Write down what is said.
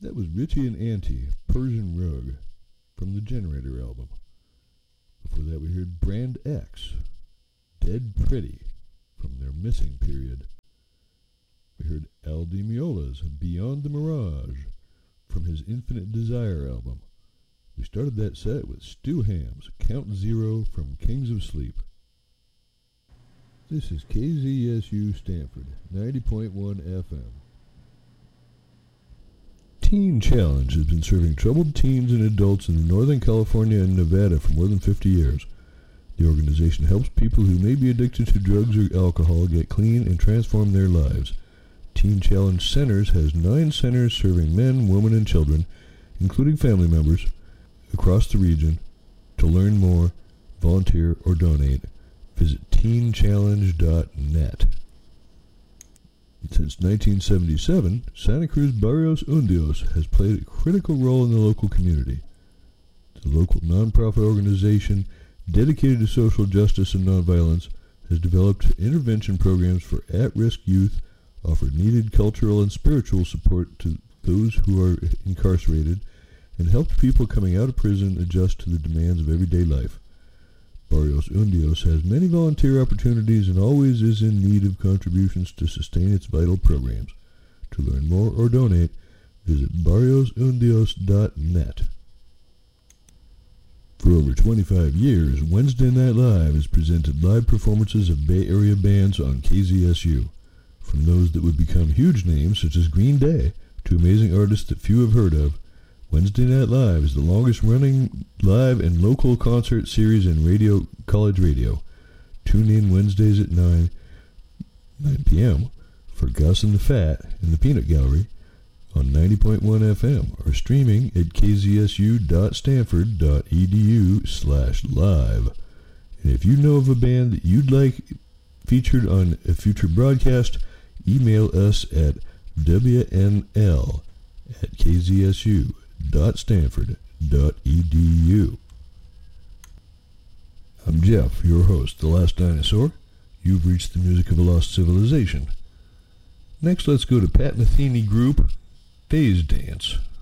That was Richie and Auntie, Persian Rug, from the Generator album. Before that we heard Brand X, Dead Pretty, from their Missing period. We heard Al Di Meola's Beyond the Mirage, from his Infinite Desire album. We started that set with Stu Ham's Count Zero from Kings of Sleep. This is KZSU Stanford, 90.1 FM. Teen Challenge has been serving troubled teens and adults in Northern California and Nevada for more than 50 years. The organization helps people who may be addicted to drugs or alcohol get clean and transform their lives. Teen Challenge Centers has 9 centers serving men, women, and children, including family members, across the region. To learn more, volunteer, or donate, visit teenchallenge.net. Since 1977, Santa Cruz Barrios Undios has played a critical role in the local community. The local nonprofit organization dedicated to social justice and nonviolence has developed intervention programs for at-risk youth, offered needed cultural and spiritual support to those who are incarcerated, and helped people coming out of prison adjust to the demands of everyday life. Barrios Undios has many volunteer opportunities and always is in need of contributions to sustain its vital programs. To learn more or donate, visit barriosundios.net. For over 25 years, Wednesday Night Live has presented live performances of Bay Area bands on KZSU. From those that would become huge names such as Green Day to amazing artists that few have heard of, Wednesday Night Live is the longest-running live and local concert series in college radio. Tune in Wednesdays at 9 p.m. for Gus and the Fat in the Peanut Gallery on 90.1 FM or streaming at kzsu.stanford.edu/live. And if you know of a band that you'd like featured on a future broadcast, email us at wnl@kzsu.stanford.edu. I'm Jeff, your host, The Last Dinosaur. You've reached the music of a lost civilization. Next, let's go to Pat Metheny Group, Phase Dance.